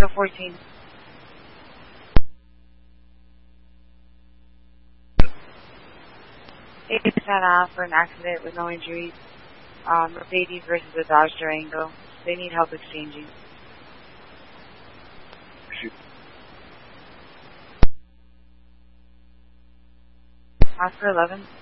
14. They just had off for an accident with no injuries. Mercedes versus a Dodge Durango. They need help exchanging. Oscar 11.